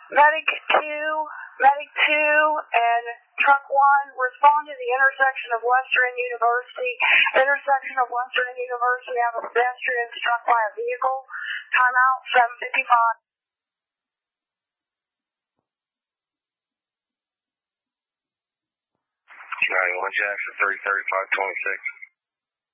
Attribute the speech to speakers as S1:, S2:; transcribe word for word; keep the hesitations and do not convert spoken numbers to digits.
S1: Medic two, Medic two, and Truck one, respond to the intersection of Western University. Intersection of Western University, have a pedestrian struck by a vehicle. Timeout, seven fifty-five.
S2: nine one Jackson, three thirty-five twenty-six.